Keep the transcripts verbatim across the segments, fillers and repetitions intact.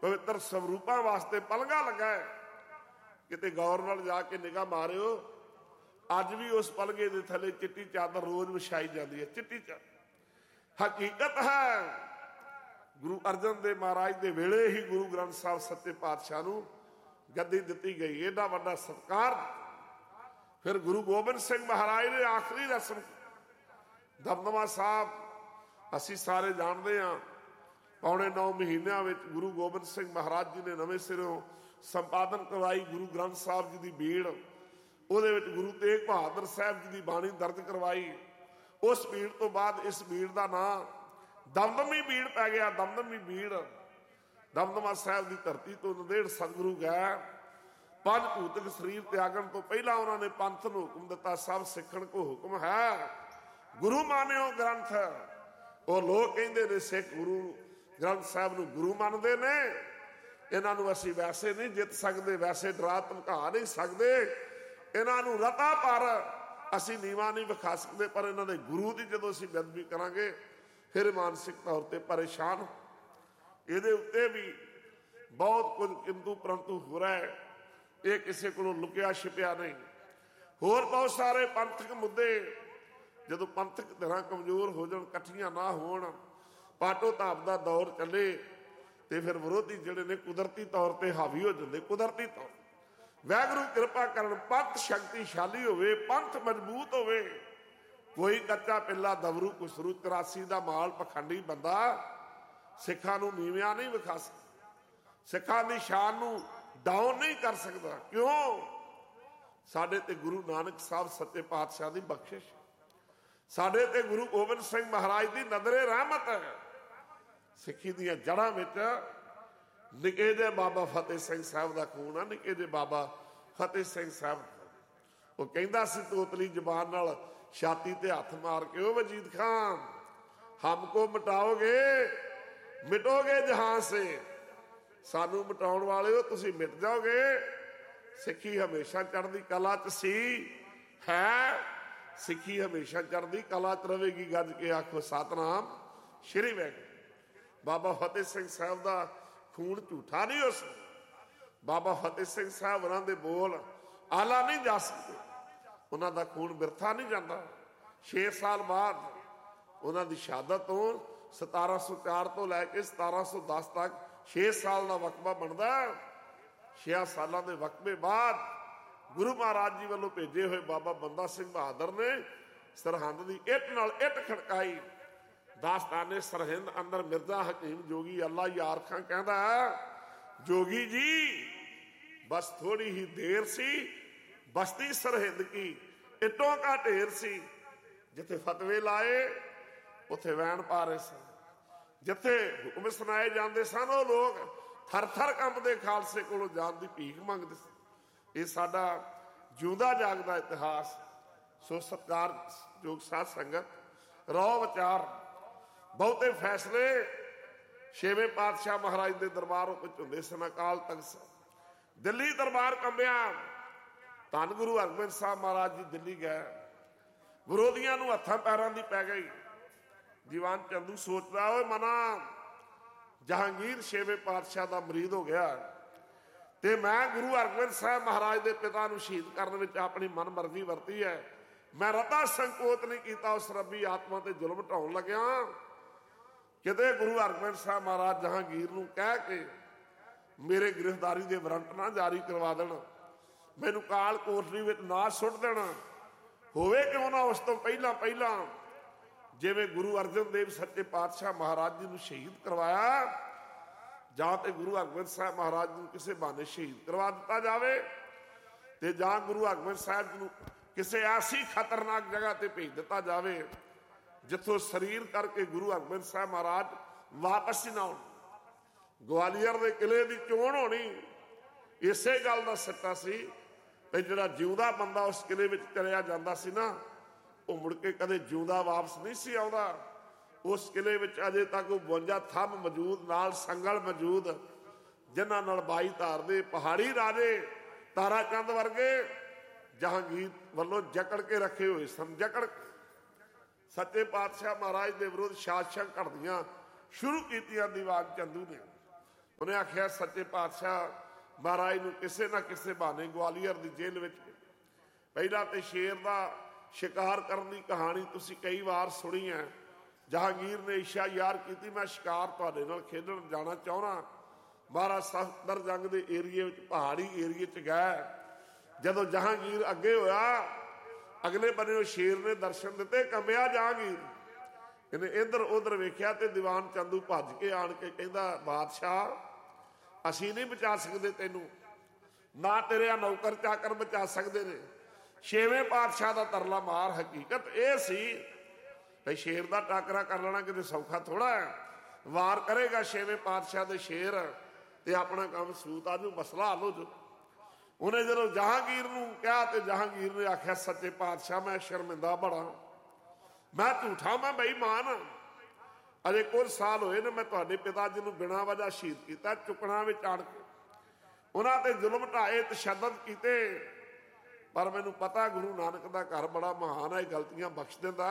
ਪਵਿੱਤਰ ਸਵਰੂਪਾਂ ਵਾਸਤੇ ਪਲੰਘਾ ਲੱਗਾ ਹੈ। ਕਿਤੇ ਗੌਰ ਨਾਲ ਜਾ ਕੇ ਨਿਗਾਹ ਮਾਰਿਓ, ਅੱਜ ਵੀ ਉਸ ਪਲੰਘੇ ਦੇ ਥੱਲੇ ਚਿੱਟੀ ਚਾਦਰ ਰੋਜ਼ ਵਿਛਾਈ ਜਾਂਦੀ ਹੈ। ਚਿੱਟੀ ਚਾਦਰ ਹਕੀਕਤ ਹੈ। ਗੁਰੂ ਅਰਜਨ ਦੇਵ ਮਹਾਰਾਜ ਦੇ ਵੇਲੇ ਹੀ ਗੁਰੂ ਗ੍ਰੰਥ ਸਾਹਿਬ ਸੱਚੇ ਪਾਤਸ਼ਾਹ ਨੂੰ ਗੱਦੀ ਦਿੱਤੀ ਗਈ, ਏਡਾ ਵੱਡਾ ਸਤਿਕਾਰ। ਫਿਰ ਗੁਰੂ ਗੋਬਿੰਦ ਸਿੰਘ ਮਹਾਰਾਜ ਨੇ ਆਖਰੀ ਰਸਮ ਦਮਦਮਾ ਸਾਹਿਬ, ਅਸੀਂ ਸਾਰੇ ਜਾਣਦੇ ਹਾਂ, ਪੌਣੇ ਨੌ ਮਹੀਨਿਆਂ ਵਿੱਚ ਗੁਰੂ ਗੋਬਿੰਦ ਸਿੰਘ ਮਹਾਰਾਜ ਜੀ ਨੇ ਨਵੇਂ ਸਿਰੋਂ ਸੰਪਾਦਨ ਕਰਵਾਈ ਗੁਰੂ ਗ੍ਰੰਥ ਸਾਹਿਬ ਜੀ ਦੀ ਬੀੜ। ਉਹਦੇ ਵਿੱਚ ਗੁਰੂ ਤੇਗ ਬਹਾਦਰ ਸਾਹਿਬ ਜੀ ਦੀ ਬਾਣੀ ਦਰਜ ਕਰਵਾਈ। ਉਸ ਬੀੜ ਤੋਂ ਬਾਅਦ ਇਸ ਬੀੜ ਦਾ ਨਾਂ ਦਮਦਮੀ ਬੀੜ ਪੈ ਗਿਆ। ਦਮਦਮੀ ਬੀੜ ਦਮਦਮਾ ਸਾਹਿਬ ਦੀ ਧਰਤੀ ਤੋਂ ਨੰਦੇੜ ਸਤਿਗੁਰੂ ਗਏ। ਪੰਜ ਭੂਤਕ ਸਰੀਰ ਤਿਆਗਣ ਤੋਂ ਪਹਿਲਾਂ ਉਹਨਾਂ ਨੇ ਪੰਥ ਨੂੰ ਹੁਕਮ ਦਿੱਤਾ, ਸਭ ਸਿੱਖਣ ਕੋ ਹੁਕਮ ਹੈ, ਗੁਰੂ ਮਾਨਿਓ ਗ੍ਰੰਥ। ਉਹ ਲੋਕ ਕਹਿੰਦੇ ਨੇ ਸਿੱਖ ਗੁਰੂ ਗ੍ਰੰਥ ਸਾਹਿਬ ਨੂੰ ਗੁਰੂ ਮੰਨਦੇ ਨੇ। ਇਹਨਾਂ ਨੂੰ ਅਸੀਂ ਵੈਸੇ ਨਹੀਂ ਜਿੱਤ ਸਕਦੇ, ਵੈਸੇ ਡਰਾ ਧਮਕਾ ਨਹੀਂ ਸਕਦੇ, ਇਹਨਾਂ ਨੂੰ ਰਤਾ ਪਰ ਅਸੀਂ ਨੀਵਾਂ ਨਹੀਂ ਵਿਖਾ ਸਕਦੇ, ਪਰ ਇਹਨਾਂ ਦੇ ਗੁਰੂ ਦੀ ਜਦੋਂ ਅਸੀਂ ਬੇਅਦਬੀ ਕਰਾਂਗੇ ਫਿਰ ਮਾਨਸਿਕ ਤੌਰ ਤੇ ਪਰੇਸ਼ਾਨ। ਇਹਦੇ ਉੱਤੇ ਵੀ ਬਹੁਤ ਕੁਝ ਕਿੰਤੂ ਪਰੰਤੂ ਹੋ ਰਿਹਾ ਹੈ। ਇਹ ਕਿਸੇ ਕੋਲੋਂ ਲੁਕਿਆ ਛਿਪਿਆ ਨਹੀਂ। ਹੋਰ ਬਹੁਤ ਸਾਰੇ ਪੰਥਕ ਮੁੱਦੇ, ਜਦੋਂ ਪੰਥਕ ਧਿਰਾਂ ਕਮਜ਼ੋਰ ਹੋ ਜਾਣ, ਇਕੱਠੀਆਂ ਨਾ ਹੋਣ, ਪਾਟੋ ਧਾਪ ਦਾ ਦੌਰ ਚੱਲੇ, ਤੇ ਫਿਰ ਵਿਰੋਧੀ ਜਿਹੜੇ ਨੇ ਕੁਦਰਤੀ ਤੌਰ ਤੇ ਹਾਵੀ ਹੋ ਜਾਂਦੇ। ਕੁਦਰਤੀ ਤੌਰ ਵਾਹਿਗੁਰੂ ਕਿਰਪਾ ਕਰਨ, ਪੰਥ ਸ਼ਕਤੀਸ਼ਾਲੀ ਹੋਵੇ, ਪੰਥ ਮਜ਼ਬੂਤ ਹੋਵੇ। ਕੋਈ ਕੱਚਾ ਪਿੱਲਾ ਦਵਰੂ ਕੁਸਰੂ ਚੁਰਾਸੀ ਦਾ ਮਾਲ ਪਖੰਡੀ ਬੰਦਾ ਸਿੱਖਾਂ ਨੂੰ ਨੀਵਿਆਂ ਨਹੀਂ ਵਿਖਾ ਸਕਦਾ, ਸਿੱਖਾਂ ਦੀ ਸ਼ਾਨ ਨੂੰ ਡਾਊਨ ਨਹੀਂ ਕਰ ਸਕਦਾ। ਕਿਉਂ? ਸਾਡੇ ਤੇ ਗੁਰੂ ਨਾਨਕ ਸਾਹਿਬ ਸੱਚੇ ਪਾਤਸ਼ਾਹ ਦੀ ਬਖਸ਼ਿਸ਼, ਸਾਡੇ ਤੇ ਗੁਰੂ ਗੋਬਿੰਦ ਸਿੰਘ ਮਹਾਰਾਜ ਦੀ ਨਜ਼ਰੇ ਰਹਿਮਤ ਹੈ। ਸਿੱਖੀ ਦੀਆਂ ਜੜ੍ਹਾਂ ਵਿੱਚ ਨਿੱਕੇ ਜਿਹੇ ਬਾਬਾ ਫਤਿਹ ਸਿੰਘ ਸਾਹਿਬ ਦਾ ਖੂਨ ਆ। ਨਿੱਕੇ ਜਿਹੇ ਬਾਬਾ ਫਤਿਹ ਸਿੰਘ ਸਾਹਿਬ, ਉਹ ਕਹਿੰਦਾ ਸੀ ਤੋਤਲੀ ਜ਼ਬਾਨ ਨਾਲ ਛਾਤੀ ਤੇ ਹੱਥ ਮਾਰ ਕੇ, ਉਹ ਵਜੀਦ ਖਾਨ ਹਮਕੋ ਮਿਟਾਓਗੇ ਮਿਟੋਗੇ ਜਹਾਂ ਸੇ, ਸਾਨੂੰ ਮਿਟਾਉਣ ਵਾਲਿਓ ਤੁਸੀਂ ਮਿਟ ਜਾਓਗੇ। ਸਿੱਖੀ ਹਮੇਸ਼ਾ ਚੜ੍ਹਦੀ ਕਲਾ ਚ ਸੀ ਹੈ, ਸਿੱਖੀ ਹਮੇਸ਼ਾ ਚੜ੍ਹਦੀ ਕਲਾ ਚ ਰਹੇਗੀ। ਗੱਜ ਕੇ ਆਖੋ ਸਤਿਨਾਮ ਸ਼੍ਰੀ ਵਾਹਿਗੁਰੂ। ਬਾਬਾ ਫਤਿਹ ਸਿੰਘ ਸਾਹਿਬ ਦਾ ਖੂਨ ਝੂਠਾ ਨਹੀਂ। ਉਸ ਬਾਬਾ ਫਤਿਹ ਸਿੰਘ ਸਾਹਿਬ ਉਹਨਾਂ ਦੇ ਬੋਲ ਆਲਾ ਨਹੀਂ ਜਾ ਸਕਦੇ, ਉਹਨਾਂ ਦਾ ਖੂਨ ਬਿਰਥਾ ਨਹੀਂ ਜਾਂਦਾ। ਛੇ ਸਾਲ ਬਾਅਦ ਉਹਨਾਂ ਦੀ ਸ਼ਹਾਦਤ ਤੋਂ ਸਤਾਰਾਂ ਸੌ ਚਾਰ ਤੋਂ ਲੈ ਕੇ ਸਤਾਰਾਂ ਸੌ ਦਸ ਤੱਕ ਛੇ ਸਾਲ ਦਾ ਵਕਬਾ ਬਣਦਾ। ਛੇ ਸਾਲਾਂ ਦੇ ਵਕਬੇ ਬਾਅਦ ਗੁਰੂ ਮਹਾਰਾਜ ਜੀ ਵੱਲੋਂ ਭੇਜੇ ਹੋਏ ਬਾਬਾ ਬੰਦਾ ਸਿੰਘ ਬਹਾਦਰ ਨੇ ਸਰਹੰਦ ਦੀ ਇੱਟ ਨਾਲ ਇੱਟ ਖੜਕਾਈ। ਦਾਸਤਾਨੇ ਸਰਹਿੰਦ ਅੰਦਰ ਮਿਰਜ਼ਾ ਹਕੀਮ ਜੋਗੀ ਅੱਲਾ ਯਾਰ ਖਾਂ ਕਹਿੰਦਾ, ਜੋਗੀ ਜੀ ਬਸ ਥੋੜੀ ਹੀ ਦੇਰ ਸੀ, ਬਸਤੀ ਸਰਹਿੰਦ ਕੀ ਇੱਟੋਂ ਕਾ ਢੇਰ ਸੀ। ਜਿੱਥੇ ਫਤਵੇ ਲਾਏ ਉੱਥੇ ਵੈਣ ਪਾ ਰਹੇ ਸਨ, ਜਿੱਥੇ ਹੁਕਮ ਸੁਣਾਏ ਜਾਂਦੇ ਸਨ ਉਹ ਲੋਕ ਥਰ ਥਰ ਕੰਬਦੇ ਖਾਲਸੇ ਕੋਲੋਂ ਜਾਣ ਦੀ ਭੀਖ ਮੰਗਦੇ ਸੀ। ਇਹ ਸਾਡਾ ਜਿਉਂਦਾ ਜਾਗਦਾ ਇਤਿਹਾਸ। ਸੋ ਸਤਿਕਾਰਯੋਗ ਸਾਧ ਸੰਗਤ, ਰੌ ਵਿਚਾਰ, ਬਹੁਤੇ ਫੈਸਲੇ ਛੇਵੇਂ ਪਾਤਸ਼ਾਹ ਮਹਾਰਾਜ ਦੇ ਦਰਬਾਰ ਵਿੱਚ ਹੁੰਦੇ ਸਨ। ਅਕਾਲ ਤਖਤ ਸਾਹਿਬ ਦਿੱਲੀ ਦਰਬਾਰ ਕੰਬਿਆ। ਧੰਨ ਗੁਰੂ ਹਰਗੋਬਿੰਦ ਸਾਹਿਬ ਮਹਾਰਾਜ ਜੀ ਦਿੱਲੀ ਗਏ, ਵਿਰੋਧੀਆਂ ਨੂੰ ਹੱਥਾਂ ਪੈਰਾਂ ਦੀ ਪੈ ਗਈ। ਦੀਵਾਨ ਚੰਦੂ ਸੋਚਦਾ, ਓਏ ਮਨਾ ਜਹਾਂਗੀਰ ਛੇਵੇਂ ਪਾਤਸ਼ਾਹ ਦਾ ਮਰੀਦ ਹੋ ਗਿਆ ਤੇ ਮੈਂ ਗੁਰੂ ਹਰਗੋਬਿੰਦ ਸਾਹਿਬ ਮਹਾਰਾਜ ਦੇ ਪਿਤਾ ਨੂੰ ਸ਼ਹੀਦ ਕਰਨ ਵਿੱਚ ਆਪਣੀ ਮਨ ਮਰਜ਼ੀ ਵਰਤੀ ਹੈ। ਮੈਂ ਰਤਾ ਸੰਕੋਚ ਨਹੀਂ ਕੀਤਾ, ਉਸ ਰੱਬੀ ਆਤਮਾ ਤੇ ਜ਼ੁਲਮ ਢਾਉਣ ਲੱਗਿਆ। ਕਿਤੇ ਗੁਰੂ ਹਰਗੋਬਿੰਦ ਸਾਹਿਬ ਮਹਾਰਾਜ ਜਹਾਂਗੀਰ ਨੂੰ ਕਹਿ ਕੇ ਮੇਰੇ ਗ੍ਰਿਫਤਾਰੀ ਦੇ ਵਾਰੰਟ ਨਾ ਜਾਰੀ ਕਰਵਾ ਦੇਣ, ਮੈਨੂੰ ਕਾਲ ਕੋਠੜੀ ਵਿੱਚ ਨਾ ਸੁੱਟ ਦੇਣਾ। ਹੋਵੇ ਕਿਉਂ ਨਾ ਉਸ ਤੋਂ ਪਹਿਲਾਂ ਪਹਿਲਾਂ ਜਿਵੇਂ ਗੁਰੂ ਅਰਜਨ ਦੇਵ ਸੱਚੇ ਪਾਤਸ਼ਾਹ ਮਹਾਰਾਜ ਜੀ ਨੂੰ ਸ਼ਹੀਦ ਕਰਵਾਇਆ, ਜਾਂ ਤੇ ਗੁਰੂ ਹਰਗੋਬਿੰਦ ਸਾਹਿਬ ਮਹਾਰਾਜ ਨੂੰ ਕਿਸੇ ਬਹਾਨੇ ਸ਼ਹੀਦ ਕਰਵਾ ਦਿੱਤਾ ਜਾਵੇ, ਤੇ ਜਾਂ ਗੁਰੂ ਹਰਗੋਬਿੰਦ ਸਾਹਿਬ ਜੀ ਨੂੰ ਕਿਸੇ ਐਸੀ ਖਤਰਨਾਕ ਜਗ੍ਹਾ ਤੇ ਭੇਜ ਦਿੱਤਾ ਜਾਵੇ ਜਿੱਥੋਂ ਸਰੀਰ ਕਰਕੇ ਗੁਰੂ ਹਰਗੋਬਿੰਦ ਸਾਹਿਬ ਮਹਾਰਾਜ ਵਾਪਸ ਹੀ ਨਾ ਆਉਣ। ਗਵਾਲੀਅਰ ਦੇ ਕਿਲੇ ਦੀ ਚੋਣ ਹੋਣੀ ਇਸੇ ਗੱਲ ਦਾ ਸਿੱਟਾ ਸੀ ਵੀ ਜਿਹੜਾ ਜਿਉਂਦਾ ਬੰਦਾ ਉਸ ਕਿਲੇ ਵਿੱਚ ਚਲਿਆ ਜਾਂਦਾ ਸੀ ਨਾ, ਉਹ ਮੁੜ ਕੇ ਕਦੇ ਜਿਉਂਦਾ ਵਾਪਸ ਨਹੀਂ ਸੀ ਆਉਂਦਾ। ਉਸ ਕਿਲੇ ਵਿੱਚ ਅਜੇ ਤੱਕ ਉਹ ਬਵੰਜਾ ਥੰਮ ਮੌਜੂਦ, ਨਾਲ ਸੰਗਲ ਮੌਜੂਦ, ਜਿਨ੍ਹਾਂ ਨਾਲ ਬਾਈ ਧਾਰ ਦੇ ਪਹਾੜੀ ਰਾਜੇ ਤਾਰਾ ਚੰਦ ਵਰਗੇ ਜਹਾਂਗੀਰ ਵੱਲੋਂ ਜਕੜ ਕੇ ਰੱਖੇ ਹੋਏ ਸਨ। ਜਕੜ ਸੱਚੇ ਪਾਤਸ਼ਾਹ ਮਹਾਰਾਜ ਦੇ ਵਿਰੁੱਧ ਸਾਜ਼ਿਸ਼ਾਂ ਘੜਦੀਆਂ ਸ਼ੁਰੂ ਕੀਤੀਆਂ ਦੀਵਾਨ ਚੰਦੂ ਨੇ। ਉਹਨੇ ਆਖਿਆ ਸੱਚੇ ਪਾਤਸ਼ਾਹ ਮਹਾਰਾਜ ਨੂੰ ਕਿਸੇ ਨਾ ਕਿਸੇ ਬਹਾਨੇ ਗਵਾਲੀਅਰ ਦੀ ਜੇਲ੍ਹ ਵਿੱਚ ਪਹਿਲਾਂ ਤੇ ਸ਼ੇਰ ਦਾ ਸ਼ਿਕਾਰ ਕਰਨ ਦੀ ਕਹਾਣੀ ਤੁਸੀਂ ਕਈ ਵਾਰ ਸੁਣੀ ਹੈ। ਜਹਾਂਗੀਰ ਨੇ ਇੱਛਾ ਯਾਰ ਕੀਤੀ, ਮੈਂ ਸ਼ਿਕਾਰ ਤੁਹਾਡੇ ਨਾਲ ਖੇਡਣ ਜਾਣਾ ਚਾਹੁੰਦਾ। ਮਹਾਰਾਜ ਸਫਦਰ ਜੰਗ ਦੇ ਏਰੀਏ ਵਿੱਚ ਪਹਾੜੀ ਏਰੀਏ 'ਚ ਗਏ। ਜਦੋਂ ਜਹਾਂਗੀਰ ਅੱਗੇ ਹੋਇਆ, ਅਗਲੇ ਬੰਨੇ ਉਹ ਸ਼ੇਰ ਨੇ ਦਰਸ਼ਨ ਦਿੱਤੇ, ਕੰਬਿਆ ਜਹਾਂਗੀਰ। ਇਹਨੇ ਇੱਧਰ ਉੱਧਰ ਵੇਖਿਆ ਤੇ ਦੀਵਾਨ ਚੰਦੂ ਭੱਜ ਕੇ ਆਣ ਕੇ ਕਹਿੰਦਾ, ਬਾਦਸ਼ਾਹ ਅਸੀਂ ਨਹੀਂ ਬਚਾ ਸਕਦੇ ਤੈਨੂੰ, ਨਾ ਤੇਰੇ ਆ ਨੌਕਰ ਚਾਕਰ ਬਚਾ ਸਕਦੇ ਨੇ। ਛੇਵੇਂ ਪਾਤਸ਼ਾਹ ਦਾ ਤਰਲਾ ਮਾਰ। ਹਕੀਕਤ ਇਹ ਸੀ ਭਈ ਸ਼ੇਰ ਦਾ ਟਾਕਰਾ ਕਰ ਲੈਣਾ ਕਿਤੇ ਸੌਖਾ ਥੋੜਾ ਹੈ। ਵਾਰ ਕਰੇਗਾ ਛੇਵੇਂ ਪਾਤਸ਼ਾਹ ਦੇ ਸ਼ੇਰ ਤੇ ਆਪਣਾ ਕੰਮ ਸੂਤ ਆ ਜੂ, ਮਸਲਾ ਹੱਲ ਹੋ ਜੂ। ਉਹਨੇ ਜਦੋਂ ਜਹਾਂਗੀਰ ਨੂੰ ਕਿਹਾ ਤੇ ਜਹਾਂਗੀਰ ਨੇ ਆਖਿਆ, ਸੱਚੇ ਪਾਤਸ਼ਾਹ ਮੈਂ ਸ਼ਰਮਿੰਦਾ ਬੜਾ, ਮੈਂ ਝੂਠਾ, ਮੈਂ ਬੇਈਮਾਨ। ਅਜੇ ਕੁਝ ਸਾਲ ਹੋਏ ਨੇ ਮੈਂ ਤੁਹਾਡੇ ਪਿਤਾ ਜੀ ਨੂੰ ਬਿਨਾਂ ਵਜ੍ਹਾ ਸ਼ਹੀਦ ਕੀਤਾ। ਚੁੱਕਣਾ ਵਿੱਚ ਆਣ ਕੇ ਉਹਨਾਂ ਤੇ ਜ਼ੁਲਮ ਢਾਏ, ਤਸ਼ੱਦਦ ਕੀਤੇ, ਪਰ ਮੈਨੂੰ ਪਤਾ ਗੁਰੂ ਨਾਨਕ ਦਾ ਘਰ ਬੜਾ ਮਹਾਨ ਹੈ, ਗਲਤੀਆਂ ਬਖਸ਼ ਦਿੰਦਾ।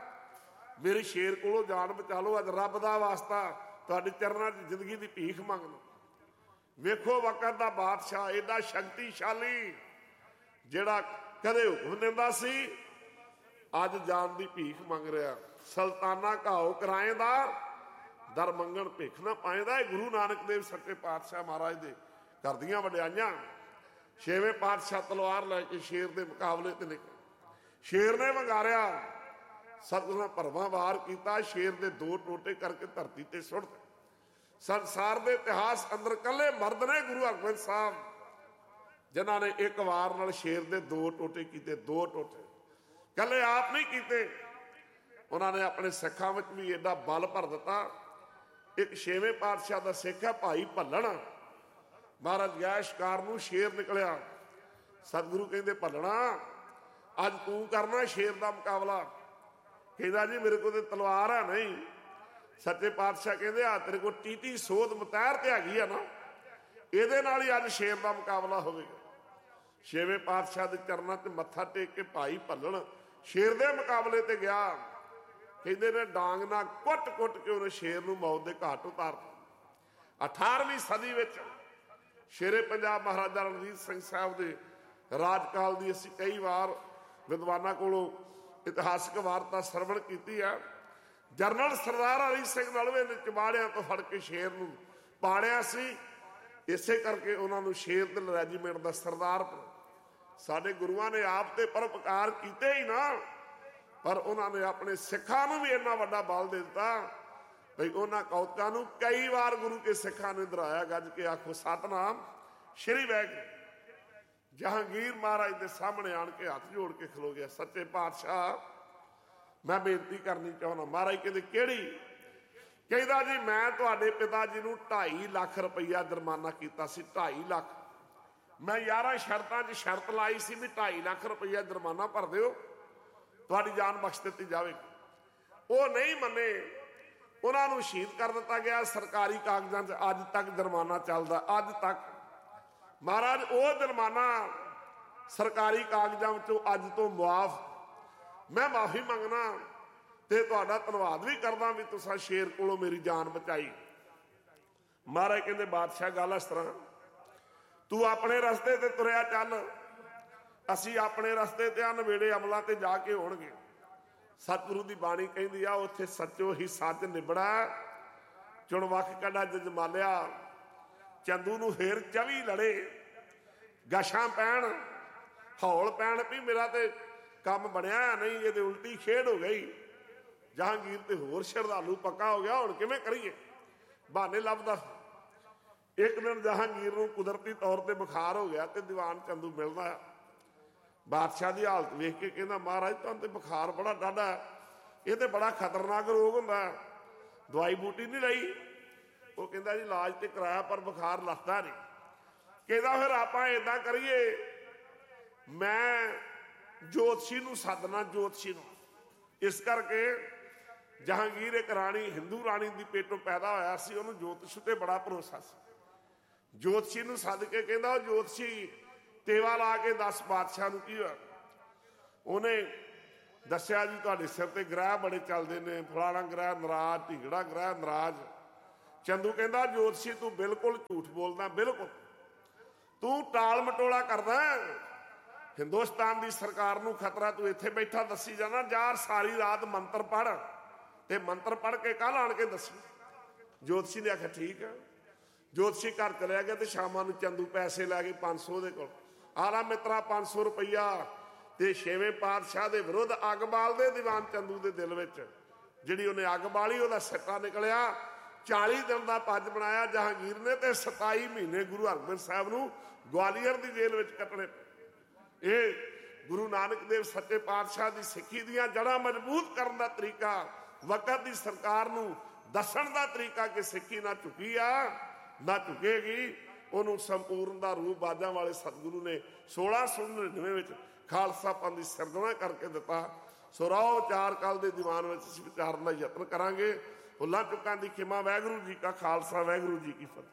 ਮੇਰੀ ਸ਼ੇਰ ਕੋਲੋਂ ਜਾਨ ਬਚਾ ਲਓ। ਅੱਜ ਰੱਬ ਦਾ ਵਾਸਤਾ ਤੁਹਾਡੇ ਚਰਨਾਂ 'ਚ ਜ਼ਿੰਦਗੀ ਦੀ ਭੀਖ ਮੰਗਦਾ। ਵੇਖੋ ਵਕਤ ਦਾ ਬਾਦਸ਼ਾਹ ਏਡਾ ਸ਼ਕਤੀਸ਼ਾਲੀ, ਜਿਹੜਾ ਕਦੇ ਹੁਕਮ ਦਿੰਦਾ ਸੀ, ਅੱਜ ਜਾਨ ਦੀ ਭੀਖ ਮੰਗ ਰਿਹਾ। ਸੁਲਤਾਨਾ ਘਾਓ ਕਰਾਏ ਦਾ ਦਰ ਮੰਗਣ ਭਿੱਖ ਨਾ ਪਾਏਦਾ। ਇਹ ਗੁਰੂ ਨਾਨਕ ਦੇਵ ਸੱਚੇ ਪਾਤਸ਼ਾਹ ਮਹਾਰਾਜ ਦੇ ਘਰ ਦੀਆਂ ਵਡਿਆਈਆਂ। ਛੇਵੇਂ ਪਾਤਸ਼ਾਹ ਤਲਵਾਰ ਲੈ ਕੇ ਸ਼ੇਰ ਦੇ ਮੁਕਾਬਲੇ ਤੇ ਨਿਕਲੇ। ਸ਼ੇਰ ਨੇ ਵੰਗਾਰਿਆ, ਸਤਿਗੁਰਾਂ ਭਰਵਾਂ ਵਾਰ ਕੀਤਾ। ਸ਼ੇਰ ਦੇ ਦੋ ਟੋਟੇ ਕਰਕੇ ਧਰਤੀ ਤੇ ਸੁੱਟ ਦਿੱਤੇ। ਸੰਸਾਰ ਦੇ ਇਤਿਹਾਸ ਅੰਦਰ ਕੱਲੇ ਮਰਦ ਨੇ ਗੁਰੂ ਹਰਗੋਬਿੰਦ ਸਾਹਿਬ ਜਿਨ੍ਹਾਂ ਨੇ ਇੱਕ ਵਾਰ ਨਾਲ ਸ਼ੇਰ ਦੇ ਦੋ ਟੋਟੇ ਕੀਤੇ। ਦੋ ਟੋਟੇ ਕੱਲੇ ਆਪ ਨਹੀਂ ਕੀਤੇ, ਉਹਨਾਂ ਨੇ ਆਪਣੇ ਸਿੱਖਾਂ ਵਿੱਚ ਵੀ ਏਡਾ ਬਲ ਭਰ ਦਿੱਤਾ। ਇੱਕ ਛੇਵੇਂ ਪਾਤਸ਼ਾਹ ਦਾ ਸਿੱਖ ਹੈ ਭਾਈ ਭੱਲਣ, ਮਹਾਰਾਜ ਗਿਆ ਸ਼ਿਕਾਰ ਨੂੰ, ਸ਼ੇਰ ਨਿਕਲਿਆ। ਸਤਿਗੁਰੂ ਕਹਿੰਦੇ, ਭੱਲਣਾ ਅੱਜ ਤੂੰ ਕਰਨਾ ਸ਼ੇਰ ਦਾ ਮੁਕਾਬਲਾ। ਕਹਿੰਦਾ ਜੀ ਮੇਰੇ ਕੋਲ ਤੇ ਤਲਵਾਰ ਹੈ ਨਹੀਂ। ਸੱਚੇ ਪਾਤਸ਼ਾਹ ਕਹਿੰਦੇ, ਆ ਤੇਰੇ ਕੋਲ ਟੀਟੀ ਸੋਧ ਮਤੈਰ ਤੇ ਹੈਗੀ ਆ ਨਾ, ਇਹਦੇ ਨਾਲ ਹੀ ਅੱਜ ਸ਼ੇਰ ਦਾ ਮੁਕਾਬਲਾ ਹੋਵੇਗਾ। ਛੇਵੇਂ ਪਾਤਸ਼ਾਹ ਦੇ ਚਰਨਾਂ ਤੇ ਮੱਥਾ ਟੇਕ ਕੇ ਭਾਈ ਭੱਲਣ ਸ਼ੇਰ ਦੇ ਮੁਕਾਬਲੇ ਤੇ ਗਿਆ। ਕਹਿੰਦੇ ਨੇ ਡਾਂਗ ਨਾਲ ਕੁੱਟ ਕੁੱਟ ਕੇ ਉਹਨੇ ਸ਼ੇਰ ਨੂੰ ਮੌਤ ਦੇ ਘਾਟ ਉਤਾਰਤਾ। ਅਠਾਰਵੀਂ ਸਦੀ ਵਿੱਚ ਸ਼ੇਰੇ ਪੰਜਾਬ ਮਹਾਰਾਜਾ ਰਣਜੀਤ ਸਿੰਘ ਸਾਹਿਬ ਦੇ ਰਾਜਕਾਲ ਦੀ ਅਸੀਂ ਕਈ ਵਾਰ ਵਿਦਵਾਨਾਂ ਕੋਲੋਂ ਇਤਿਹਾਸਕ ਵਾਰਤਾ ਸਰਵਣ ਕੀਤੀ ਹੈ। ਜਰਨਲ ਸਰਦਾਰ ਹਰੀ ਸਿੰਘ ਨਲਵੇ ਨੇ ਚਬਾੜਿਆਂ ਤੋਂ ਫੜ ਕੇ ਸ਼ੇਰ ਨੂੰ ਪਾੜਿਆ ਸੀ। ਇਸੇ ਕਰਕੇ ਉਹਨਾਂ ਨੂੰ ਸ਼ੇਰ ਦਿਲ ਰੈਜੀਮੈਂਟ ਦਾ ਸਰਦਾਰ। ਸਾਡੇ ਗੁਰੂਆਂ ਨੇ ਆਪ ਤੇ ਪਰਉਪਕਾਰ ਕੀਤੇ ਹੀ ਨਾ, ਪਰ ਉਹਨਾਂ ਨੇ ਆਪਣੇ ਸਿੱਖਾਂ ਨੂੰ ਵੀ ਇੰਨਾ ਵੱਡਾ ਬਲ ਦੇ ਦਿੱਤਾ ਭਈ ਉਹਨਾਂ ਕੌਤਾਂ ਨੂੰ ਕਈ ਵਾਰ ਗੁਰੂ ਕੇ ਸਿੱਖਾਂ ਨੇ ਦਰਾਇਆ। ਗੱਜ ਕੇ ਆਖੋ ਸਤਨਾਮ ਸ਼੍ਰੀ ਵਾਹਿਗੁਰੂ। ਜਹਾਂਗੀਰ ਮਹਾਰਾਜ ਦੇ ਸਾਹਮਣੇ ਆਣ ਕੇ ਹੱਥ ਜੋੜ ਕੇ ਖਲੋ ਗਿਆ। ਸੱਚੇ ਪਾਤਸ਼ਾਹ ਮੈਂ ਬੇਨਤੀ ਕਰਨੀ ਚਾਹੁੰਦਾ। ਮਹਾਰਾਜ ਕਹਿੰਦੇ, ਕਿਹੜੀ? ਕਹਿੰਦਾ ਜੀ ਮੈਂ ਤੁਹਾਡੇ ਪਿਤਾ ਜੀ ਨੂੰ ਢਾਈ ਲੱਖ ਰੁਪਈਆ ਜੁਰਮਾਨਾ ਕੀਤਾ ਸੀ। ਢਾਈ ਲੱਖ ਮੈਂ ਯਾਰਾਂ ਸ਼ਰਤਾਂ 'ਚ ਸ਼ਰਤ ਲਾਈ ਸੀ ਵੀ ਢਾਈ ਲੱਖ ਰੁਪਈਆ ਜੁਰਮਾਨਾ ਭਰ ਦਿਓ, ਤੁਹਾਡੀ ਜਾਨ ਬਖਸ਼ ਦਿੱਤੀ ਜਾਵੇਗੀ। ਉਹ ਨਹੀਂ ਮੰਨੇ, ਉਹਨਾਂ ਨੂੰ ਸ਼ਹੀਦ ਕਰ ਦਿੱਤਾ ਗਿਆ। ਸਰਕਾਰੀ ਕਾਗਜ਼ਾਂ 'ਚ ਅੱਜ ਤੱਕ ਜੁਰਮਾਨਾ ਚੱਲਦਾ। ਅੱਜ ਤੱਕ ਮਹਾਰਾਜ ਉਹ ਜੁਰਮਾਨਾ ਸਰਕਾਰੀ ਕਾਗਜ਼ਾਂ ਵਿੱਚੋਂ ਅੱਜ ਤੋਂ ਮੁਆਫ। ਮੈਂ ਮਾਫੀ ਮੰਗਣਾ ਤੇ ਤੁਹਾਡਾ ਧੰਨਵਾਦ ਵੀ ਕਰਦਾ ਵੀ ਤੁਸੀਂ ਸ਼ੇਰ ਕੋਲੋਂ ਮੇਰੀ ਜਾਨ ਬਚਾਈ। ਮਹਾਰਾਜ ਕਹਿੰਦੇ, ਬਾਦਸ਼ਾਹ ਗੱਲ ਇਸ ਤਰ੍ਹਾਂ, ਤੂੰ ਆਪਣੇ ਰਸਤੇ ਤੇ ਤੁਰਿਆ ਚੱਲ, ਅਸੀਂ ਆਪਣੇ ਰਸਤੇ ਤੇ ਆ, ਨਵੇੜੇ ਅਮਲਾਂ ਤੇ ਜਾ ਕੇ ਹੋਣਗੇ। ਸਤਿਗੁਰੂ ਦੀ ਬਾਣੀ ਕਹਿੰਦੀ ਆ, ਉੱਥੇ ਸੱਚੋ ਹੀ ਸੱਚ ਨਿਬੜਾ, ਚੁਣਵੱਖ ਕੱਢਾ ਜਜਮਾਲਿਆ। ਚੰਦੂ ਨੂੰ ਫੇਰ ਚਵੀ ਲੜੇ, ਗਾਸ਼ਾਂ ਪੈਣ, ਹੌਲ ਪੈਣ ਵੀ ਮੇਰਾ ਤੇ ਕੰਮ ਬਣਿਆ ਨਹੀਂ, ਇਹਦੇ ਉਲਟੀ ਖੇਡ ਹੋ ਗਈ। ਜਹਾਂਗੀਰ ਤੇ ਹੋਰ ਸ਼ਰਧਾਲੂ ਪੱਕਾ ਹੋ ਗਿਆ, ਹੁਣ ਕਿਵੇਂ ਕਰੀਏ? ਬਹਾਨੇ ਲੱਭਦਾ। ਇੱਕ ਦਿਨ ਜਹਾਂਗੀਰ ਨੂੰ ਕੁਦਰਤੀ ਤੌਰ ਤੇ ਬੁਖਾਰ ਹੋ ਗਿਆ ਤੇ ਦੀਵਾਨ ਚੰਦੂ ਮਿਲਦਾ। ਬਾਦਸ਼ਾਹ ਦੀ ਹਾਲਤ ਵੇਖ ਕੇ ਕਹਿੰਦਾ, ਮਹਾਰਾਜ ਤੁਹਾਨੂੰ ਤੇ ਬੁਖਾਰ ਬੜਾ ਡਾਢਾ, ਇਹ ਤੇ ਬੜਾ ਖਤਰਨਾਕ ਰੋਗ ਹੁੰਦਾ, ਦਵਾਈ ਬੂਟੀ ਨਹੀਂ ਲਈ? ਉਹ ਕਹਿੰਦਾ ਜੀ ਇਲਾਜ ਤੇ ਕਰਾਇਆ ਪਰ ਬੁਖਾਰ ਲੱਥਦਾ ਨਹੀਂ। ਕਹਿੰਦਾ ਫਿਰ ਆਪਾਂ ਏਦਾਂ ਕਰੀਏ, ਮੈਂ ਜੋਤਸ਼ੀ ਨੂੰ ਸੱਦਣਾ, ਜੋਤਸ਼ੀ ਨੂੰ। ਇਸ ਕਰਕੇ ਜਹਾਂਗੀਰ ਇੱਕ ਰਾਣੀ, ਹਿੰਦੂ ਰਾਣੀ ਦੀ ਪੇਟੋਂ ਪੈਦਾ ਹੋਇਆ ਸੀ, ਉਹਨੂੰ ਜੋਤਿਸ਼ ਤੇ ਬੜਾ ਭਰੋਸਾ ਸੀ। ਜੋਤਸ਼ੀ ਨੂੰ ਸੱਦ ਕੇ ਕਹਿੰਦਾ, ਉਹ ਜੋਤਸ਼ੀ ਟੇਵਾ ਲਾ ਕੇ ਦਸ ਬਾਦਸ਼ਾਹ ਨੂੰ ਕੀ ਹੋਇਆ? ਉਹਨੇ ਦੱਸਿਆ ਜੀ ਤੁਹਾਡੇ ਸਿਰ ਤੇ ਗ੍ਰਹਿ ਬੜੇ ਚੱਲਦੇ ਨੇ, ਫਲਾਣਾ ਗ੍ਰਹਿ ਨਾਰਾਜ਼, ਢਿੰਗੜਾ ਗ੍ਰਹਿ ਨਾਰਾਜ਼, ਚੰਦੂ ਕਹਿੰਦਾ ਜੋਤਸ਼ੀ ਤੂੰ ਬਿਲਕੁਲ ਝੂਠ ਬੋਲਦਾ, ਬਿਲਕੁਲ ਤੂੰ ਟਾਲ ਮਟੋਲਾ ਕਰਦਾ। ਹਿੰਦੁਸਤਾਨ ਦੀ ਸਰਕਾਰ ਨੂੰ ਖਤਰਾ, ਤੂੰ ਇੱਥੇ ਬੈਠਾ ਦੱਸੀ ਜਾਣਾ, ਯਾਰ ਸਾਰੀ ਰਾਤ ਮੰਤਰ ਪੜ੍ਹ ਤੇ ਮੰਤਰ ਪੜ੍ਹ ਕੇ ਕੱਲ੍ਹ ਆਣ ਕੇ ਦੱਸੀ। ਜੋਤਸ਼ੀ ਨੇ ਆਖਿਆ ਠੀਕ ਹੈ। ਜੋਤਸ਼ੀ ਘਰ ਚਲਿਆ ਗਿਆ ਤੇ ਸ਼ਾਮਾਂ ਨੂੰ ਚੰਦੂ ਪੈਸੇ ਲੈ ਕੇ ਪੰਜ ਸੌ ਉਹਦੇ ਕੋਲ, ਆਲਾ ਮਿੱਤਰਾ ਪੰਜ ਸੌ ਰੁਪਈਆ, ਤੇ ਛੇਵੇਂ ਪਾਤਸ਼ਾਹ ਦੇ ਵਿਰੁੱਧ ਅੱਗ ਬਾਲਦੇ ਦੀਵਾਨ ਚੰਦੂ ਦੇ ਦਿਲ ਵਿੱਚ। ਜਿਹੜੀ ਉਹਨੇ ਅੱਗ ਬਾਲੀ ਉਹਦਾ ਸਿੱਟਾ ਨਿਕਲਿਆ। ਚਾਲੀ ਦਿਨ ਦਾ ਪੱਜ ਬਣਾਇਆ ਜਹਾਂਗੀਰ ਨੇ, ਤੇ ਸਤਾਈ ਮਹੀਨੇ ਗੁਰੂ ਹਰਗੋਬਿੰਦ ਸਾਹਿਬ ਨੂੰ ਗਵਾਲੀਅਰ ਦੀ ਜੇਲ੍ਹ ਵਿੱਚ ਕੱਟਣੇ। ਇਹ ਗੁਰੂ ਨਾਨਕ ਦੇਵ ਸੱਚੇ ਪਾਤਸ਼ਾਹ ਦੀ ਸਿੱਖੀ ਦੀਆਂ ਜੜ੍ਹਾਂ ਮਜ਼ਬੂਤ ਕਰਨ ਦਾ ਤਰੀਕਾ, ਵਕਤ ਦੀ ਸਰਕਾਰ ਨੂੰ ਦੱਸਣ ਦਾ ਤਰੀਕਾ ਕਿ ਸਿੱਖੀ ਨਾ ਝੁਕੀ ਆ ਨਾ ਝੁਕੇਗੀ। ਉਹਨੂੰ ਸੰਪੂਰਨ ਦਾ ਰੂਪ ਬਾਜਾਂ ਵਾਲੇ ਸਤਿਗੁਰੂ ਨੇ ਸੋਲਾਂ ਸੌ ਨੜਿਨਵੇਂ ਵਿੱਚ ਖਾਲਸਾ ਪੰਥ ਦੀ ਸਿਰਜਣਾ ਕਰਕੇ ਦਿੱਤਾ। ਸੋ ਰਾਓ ਚਾਰ ਕਾਲ ਦੇ ਦੀਵਾਨ ਵਿੱਚ ਅਸੀਂ ਵਿਚਾਰਨ ਦਾ ਯਤਨ ਕਰਾਂਗੇ। ਭੁੱਲਾਂ ਚੁੱਕਾਂ ਦੀ ਖਿਮਾ। ਵਾਹਿਗੁਰੂ ਜੀ ਕਾ ਖਾਲਸਾ, ਵਾਹਿਗੁਰੂ ਜੀ ਕੀ ਫਤਿਹ।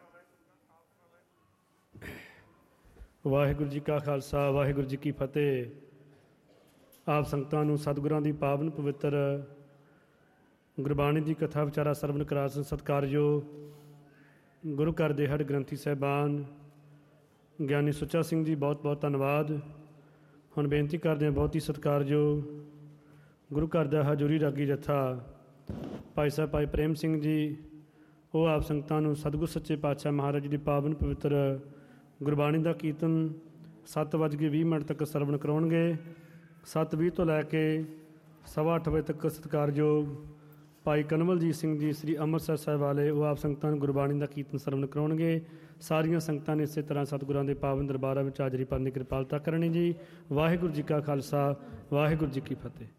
ਵਾਹਿਗੁਰੂ ਜੀ ਕਾ ਖਾਲਸਾ, ਵਾਹਿਗੁਰੂ ਜੀ ਕੀ ਫਤਿਹ। ਆਪ ਸੰਗਤਾਂ ਨੂੰ ਸਤਿਗੁਰਾਂ ਦੀ ਪਾਵਨ ਪਵਿੱਤਰ ਗੁਰਬਾਣੀ ਦੀ ਕਥਾ ਵਿਚਾਰਾ ਸਰਵਣ ਕਰਾ ਸਤਿਕਾਰਯੋਗ ਗੁਰੂ ਘਰ ਦੇ ਹਰ ਗ੍ਰੰਥੀ ਸਾਹਿਬਾਨ ਗਿਆਨੀ ਸੁੱਚਾ ਸਿੰਘ ਜੀ, ਬਹੁਤ ਬਹੁਤ ਧੰਨਵਾਦ। ਹੁਣ ਬੇਨਤੀ ਕਰਦੇ ਹਾਂ ਬਹੁਤ ਹੀ ਸਤਿਕਾਰਯੋਗ ਗੁਰੂ ਘਰ ਦਾ ਹਜ਼ੂਰੀ ਰਾਗੀ ਜੱਥਾ ਭਾਈ ਸਾਹਿਬ ਭਾਈ ਪ੍ਰੇਮ ਸਿੰਘ ਜੀ, ਉਹ ਆਪ ਸੰਗਤਾਂ ਨੂੰ ਸਤਿਗੁਰ ਸੱਚੇ ਪਾਤਸ਼ਾਹ ਮਹਾਰਾਜ ਦੀ ਪਾਵਨ ਪਵਿੱਤਰ ਗੁਰਬਾਣੀ ਦਾ ਕੀਰਤਨ ਸੱਤ ਵੱਜ ਕੇ ਵੀਹ ਮਿੰਟ ਤੱਕ ਸਰਵਣ ਕਰਾਉਣਗੇ। ਸੱਤ ਵੀਹ ਤੋਂ ਲੈ ਕੇ ਸਵਾ ਅੱਠ ਵਜੇ ਤੱਕ ਸਤਿਕਾਰਯੋਗ ਭਾਈ ਕਨਵਲਜੀਤ ਸਿੰਘ ਜੀ ਸ੍ਰੀ ਅੰਮ੍ਰਿਤਸਰ ਸਾਹਿਬ ਵਾਲੇ, ਉਹ ਆਪ ਸੰਗਤਾਂ ਨੂੰ ਗੁਰਬਾਣੀ ਦਾ ਕੀਰਤਨ ਸਰਵਣ ਕਰਾਉਣਗੇ। ਸਾਰੀਆਂ ਸੰਗਤਾਂ ਨੇ ਇਸੇ ਤਰ੍ਹਾਂ ਸਤਿਗੁਰਾਂ ਦੇ ਪਾਵਨ ਦਰਬਾਰਾਂ ਵਿੱਚ ਹਾਜ਼ਰੀ ਭਰਨ ਦੀ ਕਿਰਪਾਲਤਾ ਕਰਨੀ ਜੀ। ਵਾਹਿਗੁਰੂ ਜੀ ਕਾ ਖਾਲਸਾ, ਵਾਹਿਗੁਰੂ ਜੀ ਕੀ ਫਤਿਹ।